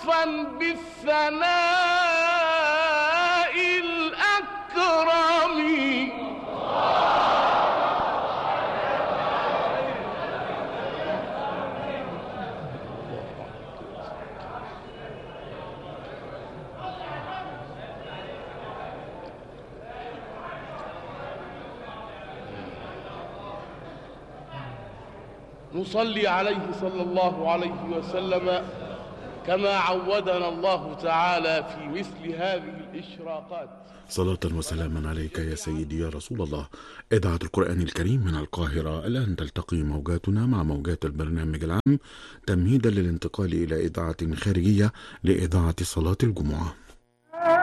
عطفا بالثناء الأكرم. نصلي عليه صلى الله عليه وسلم كما عودنا الله تعالى في مثل هذه الإشراقات. صلاة وسلاما عليك يا سيدي يا رسول الله. إذاعة القرآن الكريم من القاهرة. الآن تلتقي موجاتنا مع موجات البرنامج العام تمهيدا للانتقال إلى إذاعة خارجية لإذاعة صلاة الجمعة.